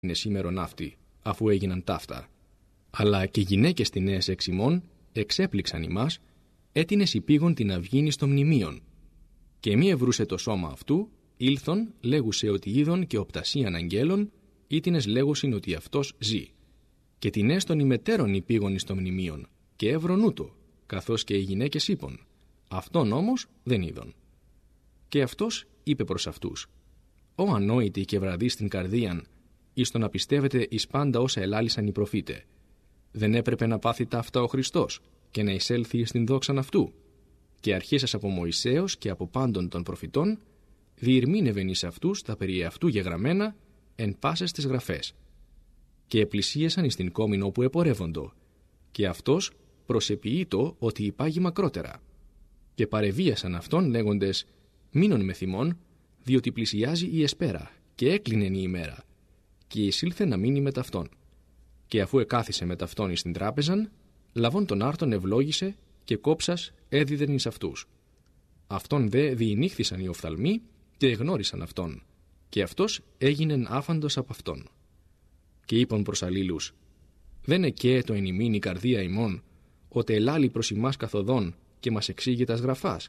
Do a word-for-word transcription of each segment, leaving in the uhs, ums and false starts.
είναι σήμερον αύτη, αφού έγιναν ταύτα. Αλλά και γυναίκες τη νέες εξ ημών εξέπληξαν ημάς, έτεινες υπήγον την αυγήνη στο μνημείον. Και μη ευρούσε το σώμα αυτού, ήλθον, λέγουσε ότι είδον και οπτασίαν αγγέλων, ήτινες λέγουσιν ότι αυτός ζει. Και την έστον ημετέρων υπήγον εις το μνημείον, και έβρον ούτω, καθώς και οι γυναίκες είπον. Αυτόν όμως δεν είδον. Και αυτός είπε προς αυτούς: «Ω ανόητοι και βραδείς στην καρδίαν, εις το να πιστεύετε εις πάντα όσα ελάλησαν οι προφήτε. Δεν έπρεπε να πάθει ταύτα ο Χριστός και να εισέλθει εις την δόξαν αυτού? Και αρχίσας από Μωυσέως και από πάντων των προφητών, διηρμήνευεν εις αυτούς τα περί αυτού γεγραμμένα εν πάσες τις γραφές. Και επλησίασαν εις την κόμην όπου επορεύοντο, και αυτός προσεποιείτο ότι υπάγει μακρότερα. Και παρεβίασαν αυτόν λέγοντες: Μείνον με θυμών, διότι πλησιάζει η εσπέρα, και έκλεινεν η ημέρα. Και εισήλθε να μείνει με ταυτόν. Και αφού εκάθισε με ταυτόν εις την τράπεζαν, λαβών τον άρτον ευλόγησε, και κόψας έδιδεν εις αυτούς. Αυτόν δε διηνύχθησαν οι οφθαλμοί, και εγνώρισαν αυτόν, και αυτός έγινεν άφαντος από αυτόν. Και είπαν προς αλλήλους: Δεν εκαίετο εν ημίν η καρδία ημών, ότε ελάλη προς ημάς καθοδόν, και μας εξήγει τας γραφάς?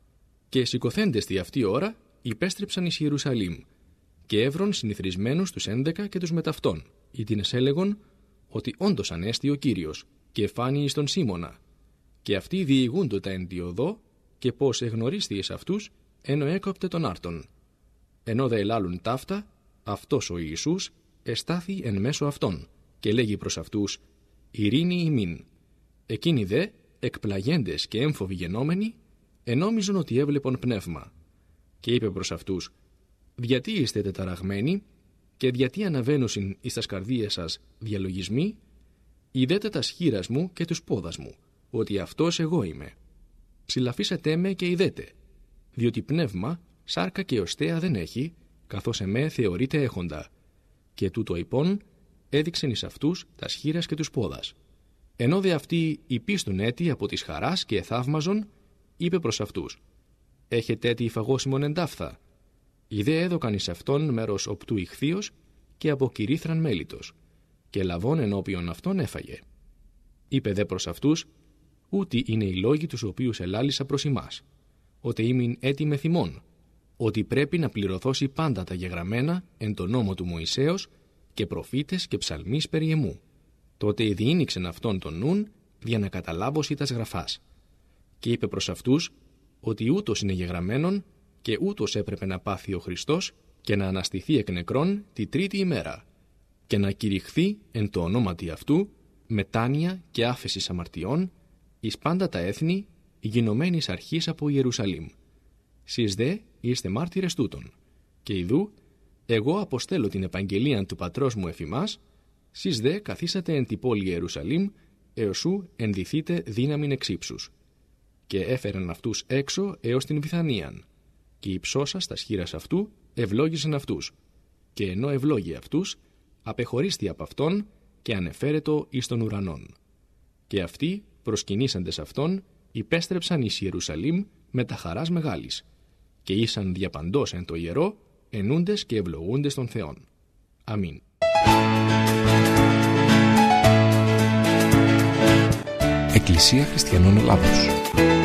Και σηκωθέντες τη αυτή ώρα, υπέστρεψαν εις Ιερουσαλήμ, και έβρον συνηθρισμένους τους έντεκα και τους μεταυτόν, ήτινες έλεγον ότι όντως ανέστη ο Κύριος, και φάνη εις τον Σίμωνα. Και αυτοί διηγούντο τα εν τη οδό, και πως εγνωρίστη εις αυτούς, ενώ έκοπτε τον άρτον. Ενώ δε ελάλουν ταύτα, αυτός ο Ιησούς εστάθη εν μέσω αυτών, και λέγει προς αυτούς: Ειρήνη ημίν. Εκείνοι δε, εκπλαγέντες και έμφοβοι γενόμενοι, ενόμιζον ότι έβλεπον πνεύμα. Και είπε προς αυτούς: Γιατί είστε τεταραγμένοι, και γιατί αναβαίνουσιν εις τας καρδίες σας διαλογισμοί? Ιδέτε τας χείρας μου και τους πόδας μου, ότι αυτός εγώ είμαι. Συλλαφίσατε με και ιδέτε, διότι πνεύμα, σάρκα και οστέα δεν έχει, καθώς εμέ θεωρείται έχοντα. Και τούτο υπόν έδειξεν εις αυτούς τας χείρας και τους πόδας. Ενώ δε αυτοί υπίστουν έτη από της χαράς και εθαύμαζον, είπε προς αυτούς: Έχετε έτη υφαγώσιμον εντάφθα? Ιδέ έδωκαν εις αυτόν μέρος οπτού ηχθείος και από κυρίθραν μέλιτος, και λαβών ενώπιον αυτόν έφαγε. Είπε δε προς αυτούς: Ούτι είναι οι λόγοι τους οποίους ελάλησα προς ημάς, ότι ήμην έτη με θυμών, ότι πρέπει να πληρωθώσει πάντα τα γεγραμμένα εν τον νόμο του Μωυσέως και προφήτες και ψαλμείς περί εμού. Τότε διήνυξεν αυτόν τον νουν για να καταλάβωσι τας γραφάς. Και είπε προς αυτούς ότι ούτως είναι γεγραμμένον και ούτως έπρεπε να πάθει ο Χριστός και να αναστηθεί εκ νεκρών τη τρίτη ημέρα και να κηρυχθεί εν το ονόματι αυτού μετάνοια και άφεσης αμαρτιών εις πάντα τα έθνη γινωμένης αρχής από Ιερουσαλήμ. Σεις δε είστε μάρτυρες τούτων. Και ιδού εγώ αποστέλω την επαγγελίαν του πατρός μου εφημάς, σεις δε καθίσατε εν τη πόλη Ιερουσαλήμ έως ου ενδυθείτε δύναμιν εξύψους. Και έφεραν αυτούς έξω έως την Βηθανίαν. Και οι ψώσας τας χείρας αυτού ευλόγησαν αυτούς. Και ενώ ευλόγει αυτούς, απεχωρίστη από αυτόν και ανεφέρετο εις των ουρανών. Και αυτοί, προσκυνήσαντες αυτόν, υπέστρεψαν εις Ιερουσαλήμ με τα χαράς μεγάλης. Και ήσαν διαπαντός εν το ιερό, ενούντες και ευλογούντες των Θεών. Αμήν. Εκκλησία Χριστιανών Ελλάδος.